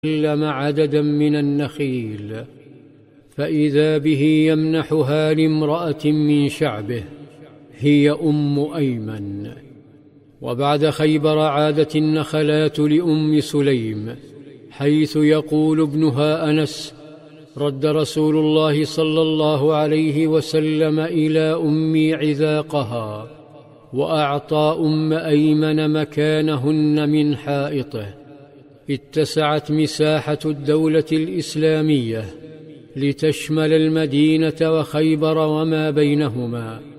وسلم عددا من النخيل، فإذا به يمنحها لامرأة من شعبه هي أيمن. وبعد خيبر عادت النخلات لأم سليم، حيث يقول ابنها أنس: رد رسول الله صلى الله عليه وسلم إلى أمي عذاقها، وأعطى أيمن مكانهن من حائطه. اتسعت مساحة الدولة الإسلامية لتشمل المدينة وخيبر وما بينهما،